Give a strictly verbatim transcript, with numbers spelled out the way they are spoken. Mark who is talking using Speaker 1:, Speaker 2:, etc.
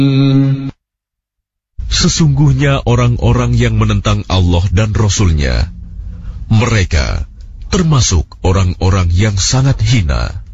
Speaker 1: Sesungguhnya orang-orang yang menentang Allah dan Rasul-Nya, mereka termasuk orang-orang yang sangat hina.